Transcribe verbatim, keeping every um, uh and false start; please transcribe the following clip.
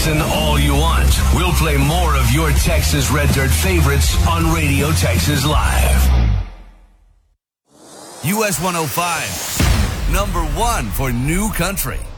Listen all you want. We'll play more of your Texas Red Dirt favorites on Radio Texas Live. U S one oh five, number one for new country.